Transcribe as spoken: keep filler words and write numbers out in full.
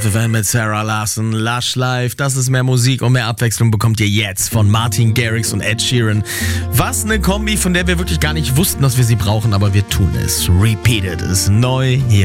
F M mit Sarah Larson, Lush Life. Das ist mehr Musik und mehr Abwechslung bekommt ihr jetzt von Martin Garrix und Ed Sheeran. Was eine Kombi, von der wir wirklich gar nicht wussten, dass wir sie brauchen, aber wir tun es. Repeated ist neu hier.